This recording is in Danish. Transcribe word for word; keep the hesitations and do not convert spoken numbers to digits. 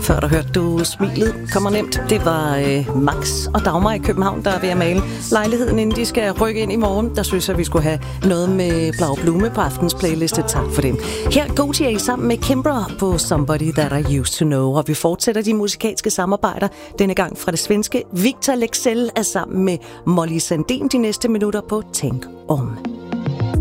Før der hørte du Smilet kommer nemt. Det var øh, Max og Dagmar i København, der er ved at male lejligheden, inden de skal rykke ind i morgen. Der synes jeg, vi skulle have noget med Blau Blume på aftens playliste. Tak for det. Her er Gotye sammen med Kimbra på Somebody That I Used To Know. Og vi fortsætter de musikalske samarbejder. Denne gang fra det svenske. Victor Leksell er sammen med Molly Sandén de næste minutter på Tænk Om.